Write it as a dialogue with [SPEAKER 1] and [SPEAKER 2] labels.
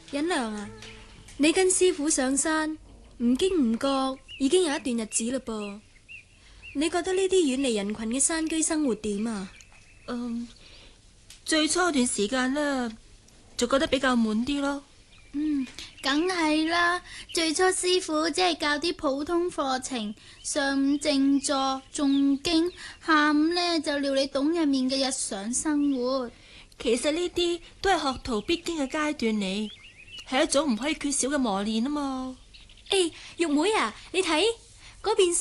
[SPEAKER 1] 忍良啊，你跟師傅上山，唔經唔覺已經有一段日子嘞噃。你覺得呢啲遠離人群嘅山居生活點啊？
[SPEAKER 2] 最初段時間呢，就覺得比較悶啲咯。
[SPEAKER 3] 梗係啦。最初師傅只係教啲普通課程，上午靜坐誦經，下午呢就料理洞入面嘅日常生活。
[SPEAKER 2] 其實呢啲都係學徒必經嘅階段嚟，係一種唔可以缺少嘅磨練啊嘛。
[SPEAKER 1] 玉妹啊，你睇嗰邊